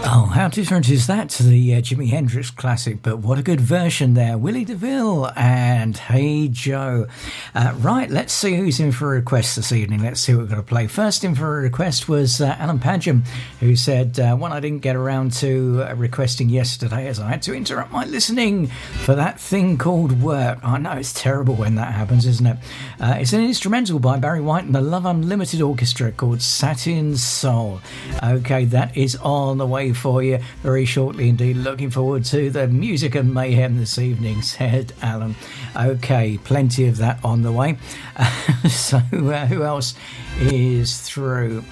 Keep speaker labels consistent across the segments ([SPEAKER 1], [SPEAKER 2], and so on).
[SPEAKER 1] Oh, how different is that to the Jimi Hendrix classic, but what a good version there. Willie DeVille and Hey Joe. Right, let's see who's in for a request this evening. Let's see what we're going to play. First in for a request was Alan Padgham, who said, one I didn't get around to requesting yesterday as I had to interrupt my listening for that thing called work. I know it's terrible when that happens, isn't it? It's an instrumental by Barry White and the Love Unlimited Orchestra called Satin Soul. Okay, that is on the way for you very shortly indeed. Looking forward to the music and mayhem this evening, said Alan. Okay, plenty of that on the way. So who else is through?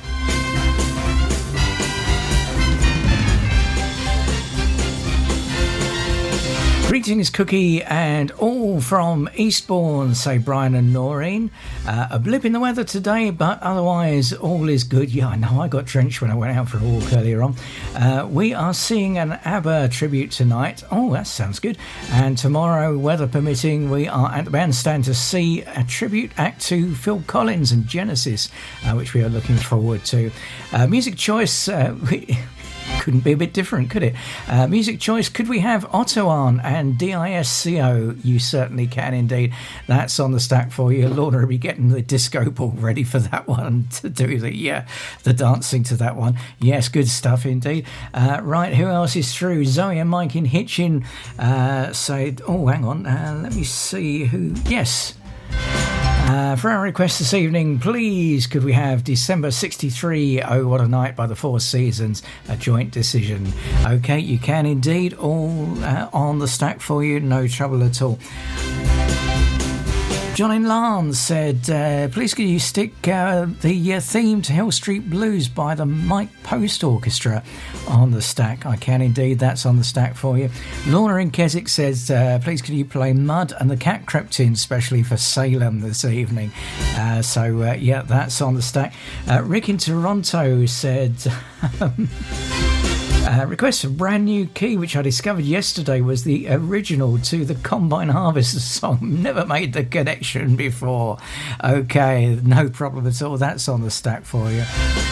[SPEAKER 1] Greetings, Cookie, and all from Eastbourne, say Brian and Noreen. A blip in the weather today, but otherwise all is good. Yeah, I know, I got drenched when I went out for a walk earlier on. We are seeing an ABBA tribute tonight. Oh, that sounds good. And tomorrow, weather permitting, we are at the bandstand to see a tribute act to Phil Collins and Genesis, which we are looking forward to. Music choice... couldn't be a bit different, could it? Music choice, could we have Ottoan and Disco? You certainly can indeed. That's on the stack for you. Lorna will be getting the disco ball ready for that one to do the dancing to that one. Yes, good stuff indeed. Right, who else is through? Zoe and Mike in Hitchin said, oh, hang on, let me see who. Yes. For our request this evening, please could we have December 63, Oh What a Night by the Four Seasons, a joint decision. Okay, you can indeed, all on the stack for you, no trouble at all. John in Lance said, please could you stick the theme to Hill Street Blues by the Mike Post Orchestra on the stack. I can indeed, that's on the stack for you. Lorna in Keswick says, please could you play Mud and the Cat Crept In, especially for Salem this evening. Yeah, that's on the stack. Rick in Toronto said... request for Brand New Key, which I discovered yesterday was the original to the Combine Harvest song. Never made the connection before. Okay, no problem at all. That's on the stack for you.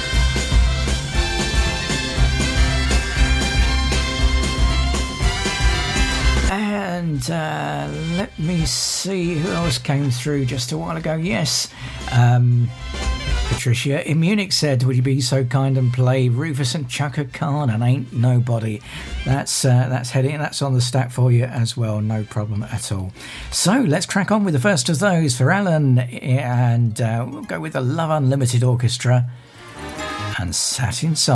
[SPEAKER 1] And let me see who else came through just a while ago. Yes, Patricia in Munich said, would you be so kind and play Rufus and Chaka Khan and Ain't Nobody. That's heading, that's on the stack for you as well, no problem at all. So let's crack on with the first of those for Alan, and we'll go with the Love Unlimited Orchestra and Satin Soul.